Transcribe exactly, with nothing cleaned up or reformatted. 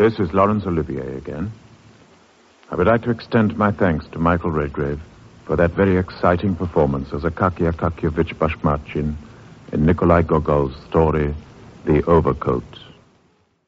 This is Laurence Olivier again. I would like to extend my thanks to Michael Redgrave for that very exciting performance as Akaky Akakievich Bashmachin in Nikolai Gogol's story, The Overcoat.